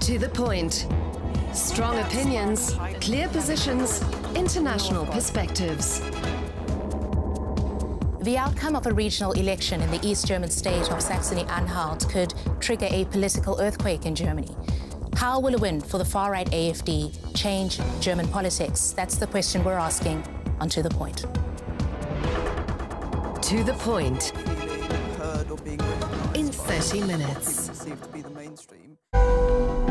To the point. Strong opinions, clear positions, international perspectives. The outcome of a regional election in the East German state of Saxony-Anhalt could trigger a political earthquake in Germany. How will a win for the far-right AfD change German politics? That's the question we're asking on To the Point. To the Point. In 30 minutes.